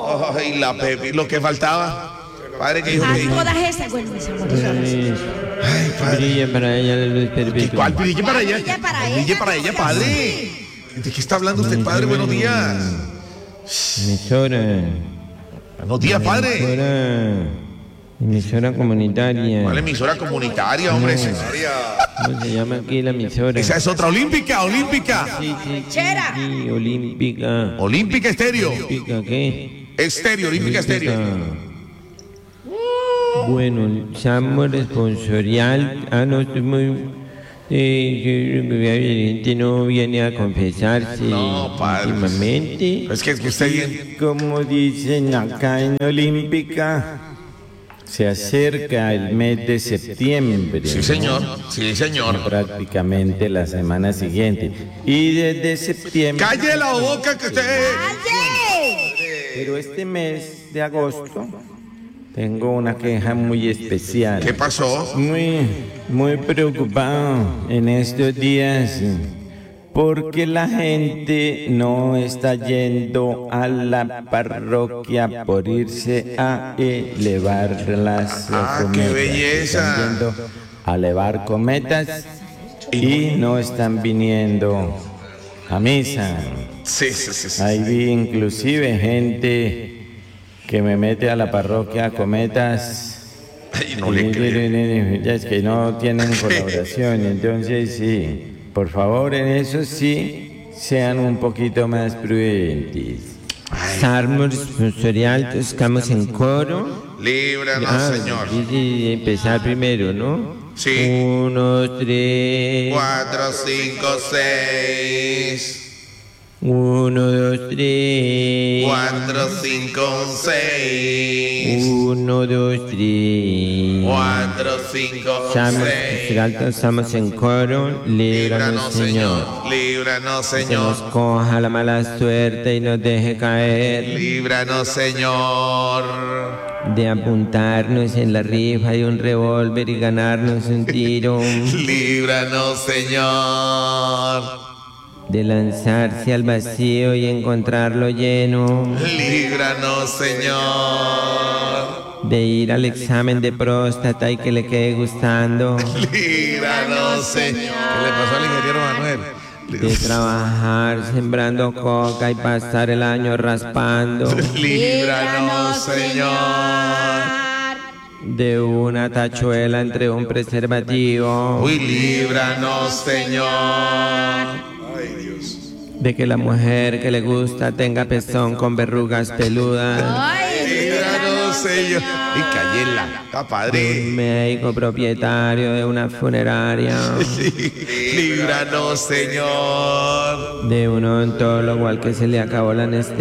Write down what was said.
Ay, la Pepi, lo que faltaba. Padre, que dijo que dijo. Todas esas, bueno, mis amores. Ay, padre. Brilla para ella la luz perpetua. ¿Cuál brille para ella? Brilla para Brille ella, para ella, padre. ¿De qué está hablando usted, padre? Buenos días. Emisora. Buenos días, padre. Emisora comunitaria. ¿Cuál emisora comunitaria, hombre? ¿Cómo se llama aquí la emisora? Esa es otra, olímpica. Chera. Sí, olímpica. Olímpica Estéreo. ¿Olímpica qué? Estéreo, Olímpica Estéreo. Bueno, Samo responsorial. No, estoy muy. La gente no viene a confesarse No, padre. últimamente. Es que usted bien. Como dicen acá en Olímpica, se acerca el mes de septiembre. Sí, señor. Sí, señor. Prácticamente la semana siguiente. Y desde septiembre. ¡Calle la boca que usted. Pero este mes de agosto tengo una queja muy especial. ¿Qué pasó? Muy preocupado en estos días porque la gente no está yendo a la parroquia por irse a elevar las cometas. ¡Qué belleza! Están yendo a elevar cometas y no están viniendo a misa. Sí. Ahí vi inclusive gente que me mete a la parroquia Cometas. Ay, no le creo. Ya es que no tienen colaboración, entonces sí, por favor en eso sí, sean un poquito más prudentes. Salmo responsorial, estamos en coro. Líbranos, Señor. Y empezar primero, ¿no? Sí. 1, 3. 4, 5, 6. 1, 2, 3. 4, 5, 6. 1, 2, 3. 4, 5, Salmo 6. responsorial, estamos en coro. Líbranos, Señor. Líbranos, Que Señor. nos coja la mala suerte y nos deje caer. Líbranos, Señor. De apuntarnos en la rifa de un revólver y ganarnos un tiro. Líbranos, Señor. De lanzarse al vacío y encontrarlo lleno. Líbranos, Señor. De ir al examen de próstata y que le quede gustando. Líbranos, Señor. ¿Qué le pasó al ingeniero Manuel? De trabajar sembrando coca y pasar el año raspando. Líbranos, Señor. De una tachuela entre un preservativo. Uy, líbranos, Señor. De que la mujer que le gusta tenga pezón con verrugas peludas. Líbranos, Señor. Y Cayela, está padre. Un médico propietario de una funeraria. Líbranos, Señor. De un odontólogo al que se le acabó la anestesia.